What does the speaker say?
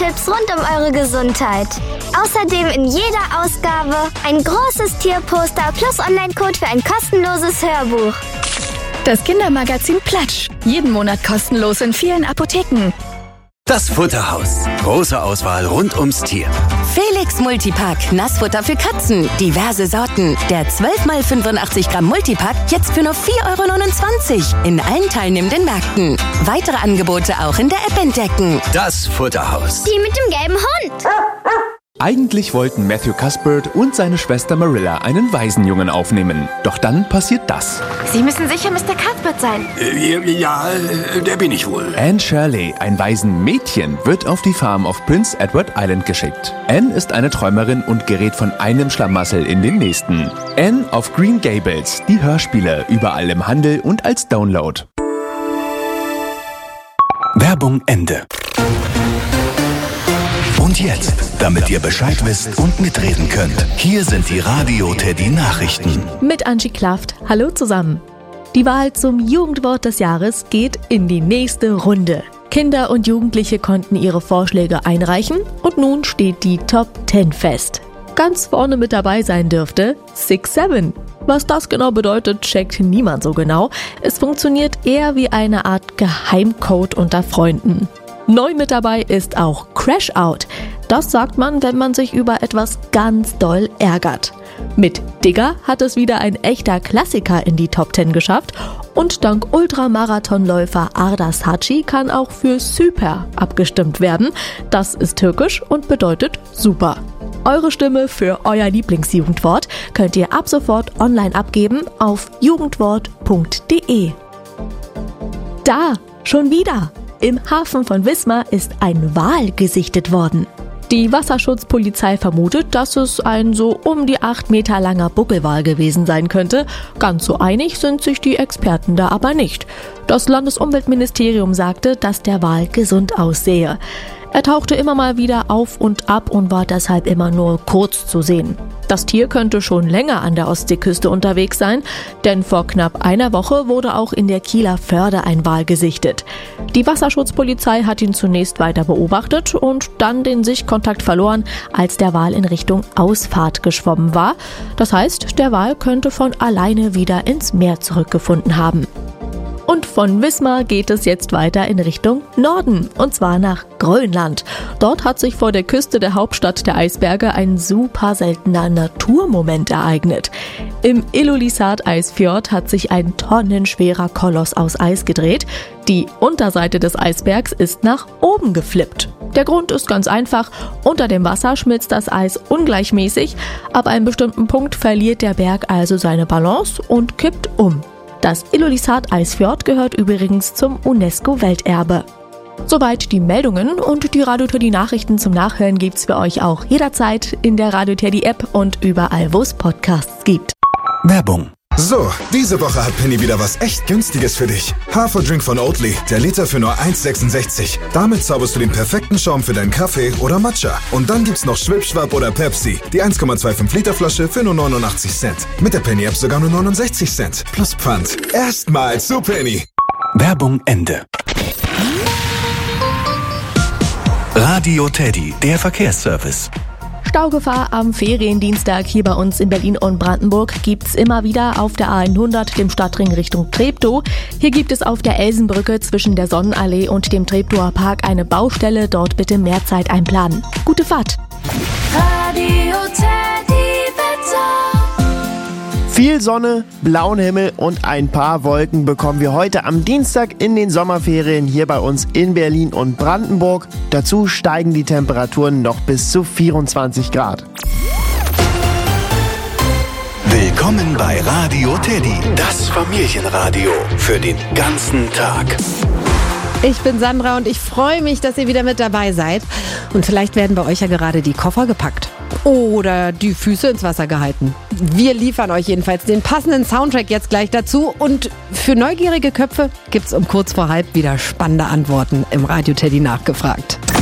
Tipps rund um eure Gesundheit. Außerdem in jeder Ausgabe ein großes Tierposter plus Online-Code für ein kostenloses Hörbuch. Das Kindermagazin Platsch. Jeden Monat kostenlos in vielen Apotheken. Das Futterhaus. Große Auswahl rund ums Tier. Felix Multipack. Nassfutter für Katzen. Diverse Sorten. Der 12x85 Gramm Multipack jetzt für nur 4,29 € in allen teilnehmenden Märkten. Weitere Angebote auch in der App entdecken. Das Futterhaus. Die mit dem gelben Hund. Eigentlich wollten Matthew Cuthbert und seine Schwester Marilla einen Waisenjungen aufnehmen. Doch dann passiert das. Sie müssen sicher Mr. Cuthbert sein. Ja, der bin ich wohl. Anne Shirley, ein Waisenmädchen, wird auf die Farm auf Prince Edward Island geschickt. Anne ist eine Träumerin und gerät von einem Schlamassel in den nächsten. Anne auf Green Gables, die Hörspiele, überall im Handel und als Download. Werbung Ende. Und jetzt, damit ihr Bescheid wisst und mitreden könnt, hier sind die Radio Teddy Nachrichten. Mit Angie Klaft. Hallo zusammen. Die Wahl zum Jugendwort des Jahres geht in die nächste Runde. Kinder und Jugendliche konnten ihre Vorschläge einreichen und nun steht die Top 10 fest. Ganz vorne mit dabei sein dürfte 6-7. Was das genau bedeutet, checkt niemand so genau. Es funktioniert eher wie eine Art Geheimcode unter Freunden. Neu mit dabei ist auch Crash Out. Das sagt man, wenn man sich über etwas ganz doll ärgert. Mit Digger hat es wieder ein echter Klassiker in die Top 10 geschafft und dank Ultramarathonläufer Ardas Haci kann auch für Süper abgestimmt werden. Das ist türkisch und bedeutet super. Eure Stimme für euer Lieblingsjugendwort könnt ihr ab sofort online abgeben auf jugendwort.de. Da, schon wieder! Im Hafen von Wismar ist ein Wal gesichtet worden. Die Wasserschutzpolizei vermutet, dass es ein so um die 8 Meter langer Buckelwal gewesen sein könnte. Ganz so einig sind sich die Experten da aber nicht. Das Landesumweltministerium sagte, dass der Wal gesund aussehe. Er tauchte immer mal wieder auf und ab und war deshalb immer nur kurz zu sehen. Das Tier könnte schon länger an der Ostseeküste unterwegs sein, denn vor knapp einer Woche wurde auch in der Kieler Förde ein Wal gesichtet. Die Wasserschutzpolizei hat ihn zunächst weiter beobachtet und dann den Sichtkontakt verloren, als der Wal in Richtung Ausfahrt geschwommen war. Das heißt, der Wal könnte von alleine wieder ins Meer zurückgefunden haben. Und von Wismar geht es jetzt weiter in Richtung Norden, und zwar nach Grönland. Dort hat sich vor der Küste der Hauptstadt der Eisberge ein super seltener Naturmoment ereignet. Im Ilulissat-Eisfjord hat sich ein tonnenschwerer Koloss aus Eis gedreht. Die Unterseite des Eisbergs ist nach oben geflippt. Der Grund ist ganz einfach, unter dem Wasser schmilzt das Eis ungleichmäßig. Ab einem bestimmten Punkt verliert der Berg also seine Balance und kippt um. Das Ilulissat-Eisfjord gehört übrigens zum UNESCO-Welterbe. Soweit die Meldungen und die Radio Teddy Nachrichten zum Nachhören gibt's für euch auch jederzeit in der Radio Teddy App und überall, wo es Podcasts gibt. Werbung. So, diese Woche hat Penny wieder was echt Günstiges für dich. Haferdrink von Oatly, der Liter für nur 1,66. Damit zauberst du den perfekten Schaum für deinen Kaffee oder Matcha. Und dann gibt's noch Schwipschwap oder Pepsi, die 1,25 Liter Flasche für nur 89 Cent. Mit der Penny-App sogar nur 69 Cent. Plus Pfand. Erstmals zu Penny. Werbung Ende. Radio Teddy, der Verkehrsservice. Staugefahr am Feriendienstag hier bei uns in Berlin und Brandenburg gibt's immer wieder auf der A100, dem Stadtring Richtung Treptow. Hier gibt es auf der Elsenbrücke zwischen der Sonnenallee und dem Treptower Park eine Baustelle. Dort bitte mehr Zeit einplanen. Gute Fahrt! Radio Teddy Wetter. Viel Sonne, blauen Himmel und ein paar Wolken bekommen wir heute am Dienstag in den Sommerferien hier bei uns in Berlin und Brandenburg. Dazu steigen die Temperaturen noch bis zu 24 Grad. Willkommen bei Radio Teddy, das Familienradio für den ganzen Tag. Ich bin Sandra und ich freue mich, dass ihr wieder mit dabei seid. Und vielleicht werden bei euch ja gerade die Koffer gepackt oder die Füße ins Wasser gehalten. Wir liefern euch jedenfalls den passenden Soundtrack jetzt gleich dazu. Und für neugierige Köpfe gibt's um kurz vor halb wieder spannende Antworten im Radio Teddy nachgefragt.